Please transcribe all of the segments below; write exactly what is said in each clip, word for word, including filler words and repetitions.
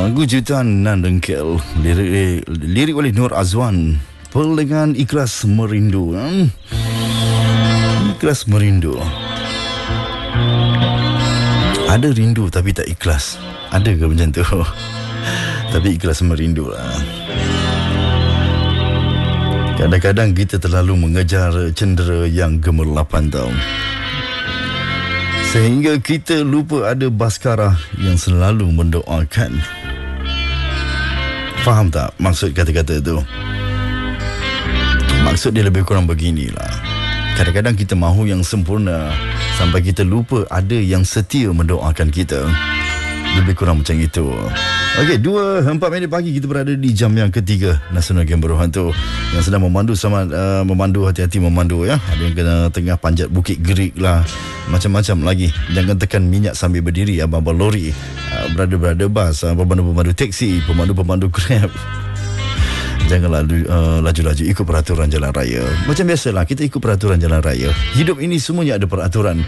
Lagu ciptaan Nan Dengkel, lirik, lirik oleh Nur Azwan, dengan Ikhlas Merindu. hmm? Ikhlas Merindu. Ada rindu tapi tak ikhlas. Ada ke macam tu? Tapi ikhlas merindu lah. Kadang-kadang kita terlalu mengejar cendera yang gemerlapan tau, sehingga kita lupa ada Baskara yang selalu mendoakan. Faham tak maksud kata-kata tu? Maksud dia lebih kurang beginilah. Kadang-kadang kita mahu yang sempurna sampai kita lupa ada yang setia mendoakan kita. Lebih kurang macam itu. Okey, dua empat minit pagi kita berada di jam yang ketiga Nasional Game Berhantu yang sedang memandu sama uh, memandu hati-hati memandu ya. Ada yang kena tengah panjat Bukit Gerik lah, macam-macam lagi. Jangan tekan minyak sambil berdiri, abang-abang lori, uh, berada-berada bas, uh, pemandu-pemandu teksi, pemandu-pemandu Grab. Janganlah uh, laju-laju ikut peraturan jalan raya. Macam biasalah, kita ikut peraturan jalan raya. Hidup ini semuanya ada peraturan.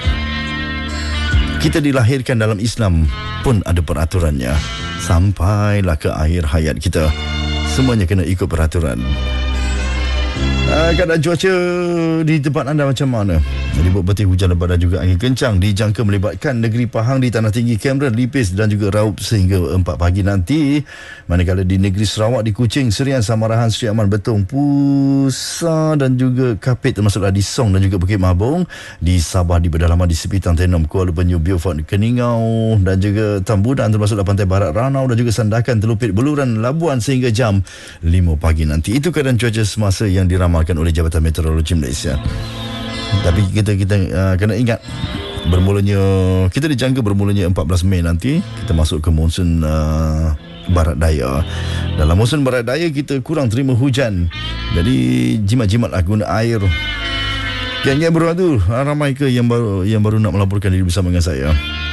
Kita dilahirkan dalam Islam pun ada peraturannya. Sampailah ke akhir hayat kita, semuanya kena ikut peraturan. Uh, keadaan cuaca di tempat anda macam mana? Di Bukit Putih hujan lebat dan juga angin kencang dijangka melibatkan negeri Pahang di Tanah Tinggi, Cameron, Lipis dan juga Raup sehingga empat pagi nanti. Manakala di negeri Sarawak, di Kuching, Serian, Samarahan, Seri Aman, Betong, Pusa dan juga Kapit termasuklah di Song dan juga Bukit Mabung. Di Sabah, di Pedalaman, di Sepitang, Tenom, Kuala Penyu, Beaufort, Keningau dan juga Tambunan termasuklah Pantai Barat, Ranau dan juga Sandakan, Telupit, Beluran, Labuan sehingga jam lima pagi nanti. Itu keadaan cuaca semasa yang diramalkan oleh Jabatan Meteorologi Malaysia. Tapi kita kita uh, kena ingat, bermulanya kita dijangka bermulanya empat belas Mei nanti kita masuk ke monsun uh, barat daya. Dalam monsun barat daya kita kurang terima hujan, jadi jimat-jimatlah guna air. Geng-geng berhantu, ramai ke yang baru yang baru nak melaporkan diri bersama dengan saya?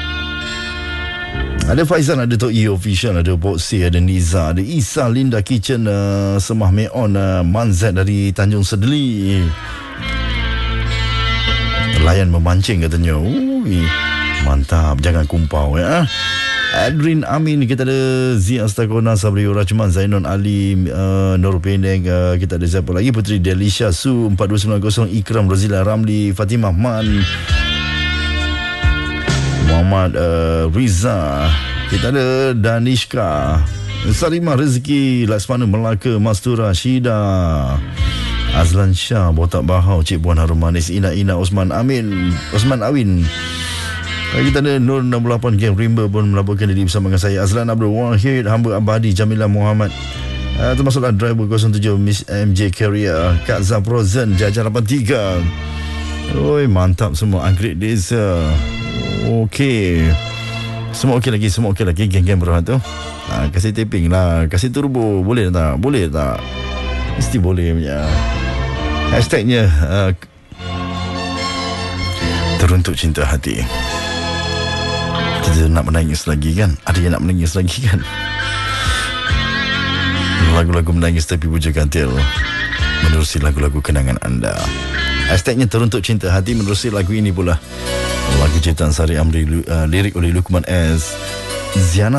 Ada Faizan, ada Tok E Official, ada Pok C, ada Niza, ada Isa, Linda Kitchen, uh, Semah Meon, uh, Manzat dari Tanjung Sedeli. Layan memancing katanya. Ui, mantap, jangan kumpau ya. Adrin Amin, kita ada Zia Astakona, Sabri Rachman, Zainon Ali, uh, Nur Pendek, uh, kita ada siapa lagi? Putri Delisha Su, empat dua sembilan kosong, Ikram, Rozila Ramli, Fatimah Man, Muhammad uh, Riza, kita ada Danishka, Salimah Rezeki, Laksmana Melaka, Mastura Syida, Azlan Shah, Botak Bahau, Cik Puan Harum Manis, Ina Ina, Osman Amin, Osman Awin. Kita ada Nur enam puluh lapan Game Rimba pun melaporkan diri bersama dengan saya. Azlan Abdul Wahid, Hamba Abadi, Jamilah Muhammad, uh, termasuklah driver kosong tujuh Miss M J Carrier, Kak Zaprozen, Jajar lapan tiga. Oi, mantap semua. Angkrit Desa. Okey, semua okey lagi, semua okey lagi. Geng-geng berhantu, ha, kasih taping lah, kasih turbo, boleh tak? Boleh tak? Mesti boleh punya. Hashtagnya uh, teruntuk cinta hati. Kita nak menangis lagi kan? Ada yang nak menangis lagi kan? Lagu-lagu menangis tapi puja kantil menerusi lagu-lagu kenangan anda. Hashtagnya teruntuk cinta hati menerusi lagu ini pula. Lagu ciptaan Sari Amri, uh, lirik oleh Lukman S. Ziana